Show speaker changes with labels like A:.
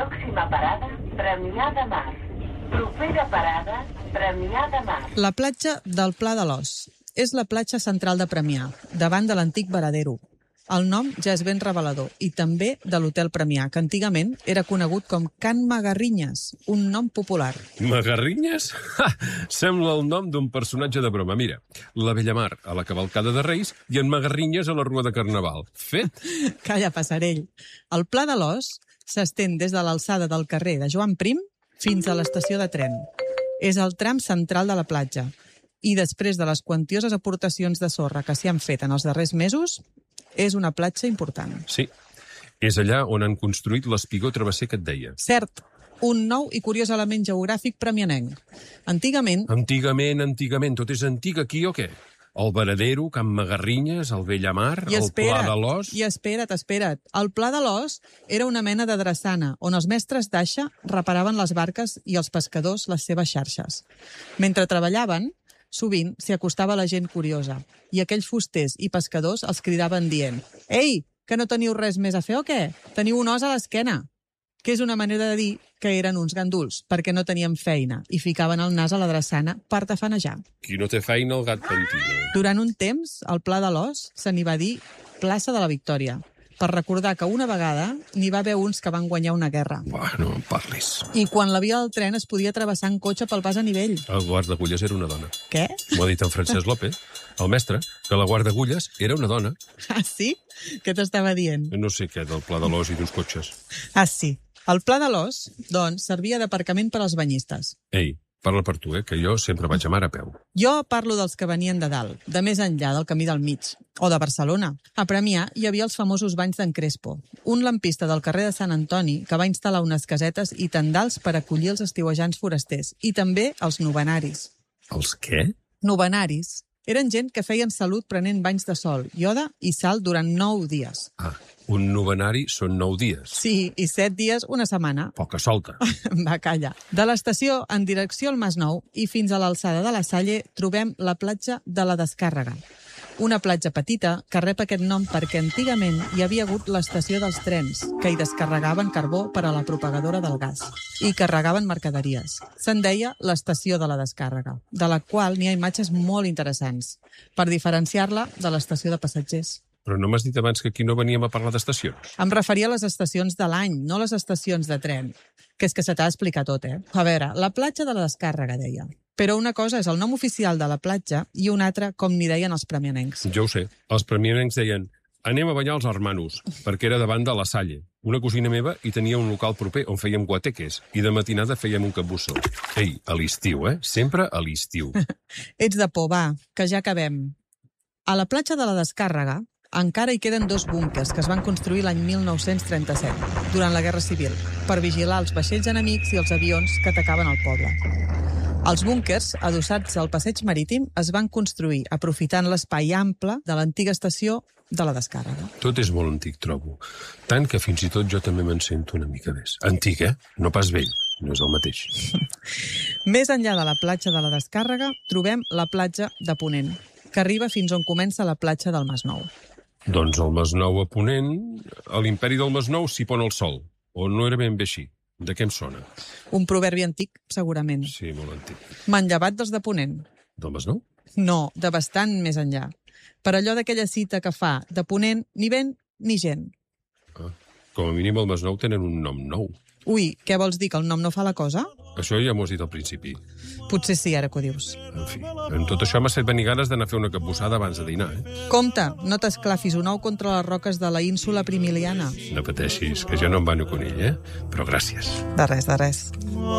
A: Pròxima parada, Premià de Mar. Propera parada, Premià de Mar.
B: La platja del Pla de l'Os és la platja central de Premià, davant de l'antic Varadero. El nom ja és ben revelador, i també de l'Hotel Premià, que antigament era conegut com Can Magarrinyes, un nom popular.
C: Magarrinyes? Ha! Sembla el nom d'un personatge de broma. Mira, la Bellamar a la cavalcada de Reis i en Magarrinyes a la rua de Carnaval. Fet?
B: Calla, passarell. El Pla de l'Os s'estén des de l'alçada del carrer de Joan Prim fins a l'estació de tren. És el tram central de la platja. I després de les quantioses aportacions de sorra que s'hi han fet en els darrers mesos, és una platja important.
C: Sí, és allà on han construït l'espigó travesser que et deia.
B: Cert, un nou i curiós element geogràfic premianenc. Antigament...
C: Antigament, tot és antic aquí o què? El Varadero, Can Magarrinyes, el Bellamar, el Pla de l'Os...
B: I espera't. El Pla de l'Os era una mena de drassana, on els mestres d'aixa reparaven les barques i els pescadors les seves xarxes. Mentre treballaven, sovint s'hi acostava la gent curiosa, i aquells fusters i pescadors els cridaven dient: «Ei, que no teniu res més a fer o què? Teniu un os a l'esquena!» Que és una manera de dir que eren uns ganduls, perquè no tenien feina i ficaven el nas a la drassana per tafanejar.
C: Qui no té feina, el gat pentina.
B: Durant un temps, al Pla de l'Os se n'hi va dir Plaça de la Victòria, per recordar que una vegada n'hi va haver uns que van guanyar una guerra.
C: No em parlis.
B: I quan la via del tren es podia travessar en cotxe pel pas a nivell.
C: El guardagulles era una dona.
B: Què?
C: M'ho ha dit en Francesc López, el mestre, que la guardagulles era una dona.
B: Ah, sí? Què t'estava dient?
C: No sé què, del Pla de l'Os i d'uns cotxes.
B: Ah, sí. El Pla de l'Os, doncs, servia d'aparcament per als banyistes.
C: Ei, parla per tu, que jo sempre vaig a mar a peu.
B: Jo parlo dels que venien de dalt, de més enllà del camí del mig, o de Barcelona. A Premià hi havia els famosos banys d'en Crespo, un lampista del carrer de Sant Antoni que va instal·lar unes casetes i tendals per acollir els estiuejants forasters, i també els novenaris.
C: Els què?
B: Novenaris. Eren gent que feien salut prenent banys de sol, ioda i sal durant 9 dies.
C: Un novenari són 9 dies.
B: Sí, i 7 dies una setmana.
C: Poca solta.
B: Va, calla. De l'estació en direcció al Masnou i fins a l'alçada de la Salle trobem la platja de la Descàrrega. Una platja petita que rep aquest nom perquè antigament hi havia hagut l'estació dels trens, que hi descarregaven carbó per a la propagadora del gas i carregaven mercaderies. Se'n deia l'estació de la Descàrrega, de la qual n'hi ha imatges molt interessants, per diferenciar-la de l'estació de passatgers.
C: Però no m'has dit abans que aquí no veníem a parlar d'estacions?
B: Em referia a les estacions de l'any, no les estacions de tren. Que és que se t'ha d'explicar tot, A veure, la platja de la Descàrrega, deia. Però una cosa és el nom oficial de la platja i una altra com n'hi deien els premianencs.
C: Jo ho sé. Els premianencs deien: anem a banyar els hermanos, perquè era davant de la Salle. Una cosina meva hi tenia un local proper on fèiem guateques i de matinada fèiem un capbussó. Ei, a l'estiu, Sempre a l'estiu.
B: Ets de por, va, que ja acabem. A la platja de la Descàrrega encara hi queden 2 búnkers que es van construir l'any 1937, durant la Guerra Civil, per vigilar els vaixells enemics i els avions que atacaven el poble. Els búnkers, adossats al passeig marítim, es van construir aprofitant l'espai ample de l'antiga estació de la Descàrrega.
C: Tot és molt antic, trobo. Tant que fins i tot jo també me'n sento una mica més. Antic, No pas vell. No és el mateix.
B: Més enllà de la platja de la Descàrrega, trobem la platja de Ponent, que arriba fins on comença la platja del Masnou.
C: Doncs el Masnou a Ponent, a l'imperi del Masnou s'hi pon el sol. O no era ben bé així. De què em sona?
B: Un proverbi antic, segurament.
C: Sí, molt antic.
B: M'han llevat dels de Ponent.
C: Del Masnou?
B: No, de bastant més enllà. Per allò d'aquella cita que fa, de Ponent, ni vent ni gent.
C: Com a mínim el Masnou tenen un nom nou.
B: Ui, què vols dir, que el nom no fa la cosa?
C: Això ja m'ho has dit al principi.
B: Potser sí, ara que ho dius.
C: En fi, en tot això m'ha fet venir ganes d'anar a fer una capbussada abans de dinar,
B: Compte, no t'esclafis un ou contra les roques de la ínsula Primiliana.
C: No pateixis, que jo no em banyo conill, Però gràcies.
B: De res.